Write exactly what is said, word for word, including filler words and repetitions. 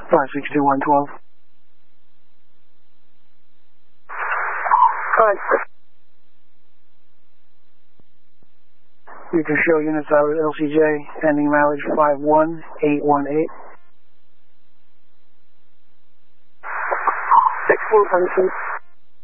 five six two one twelve. Good. You can show units out at L C J, ending mileage five one eight one eight. sixteen hundred.